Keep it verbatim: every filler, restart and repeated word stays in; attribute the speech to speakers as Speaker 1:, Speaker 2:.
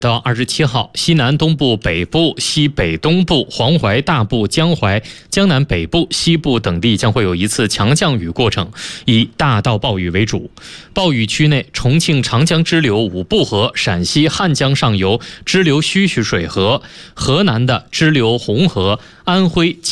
Speaker 1: 到二十七号，西南东部、北部、西北东部、黄淮大部、江淮、江南北部、西部等地将会有一次强降雨过程，以大到暴雨为主。暴雨区内，重庆长江支流五步河、陕西汉江上游支流须须水河、河南的支流红河、安徽